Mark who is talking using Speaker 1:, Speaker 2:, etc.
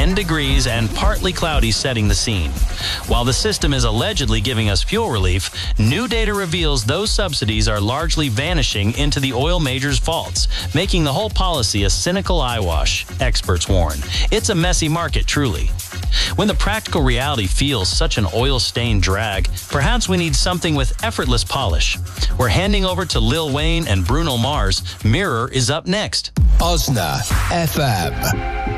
Speaker 1: 10 degrees and partly cloudy setting the scene. While the system is allegedly giving us fuel relief, new data reveals those subsidies are largely vanishing into the oil majors' vaults, making the whole policy a cynical eyewash, experts warn. It's a messy market, truly. When the practical reality feels such an oil-stained drag, perhaps we need something with effortless polish. We're handing over to Lil Wayne and Bruno Mars. Mirror is up next.
Speaker 2: Osna FM.